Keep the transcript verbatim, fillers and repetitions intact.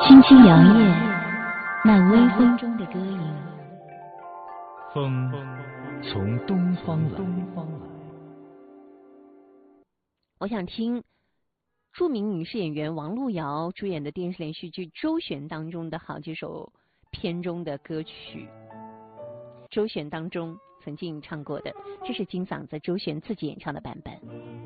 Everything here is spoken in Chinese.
轻轻摇曳，那微风中的歌音。 风从东方来。 我想听著名女士演员王璐瑶主演的电视连续剧《周旋》当中的好几首片中的歌曲。周旋当中曾经唱过的，这是金嗓子周旋自己演唱的版本。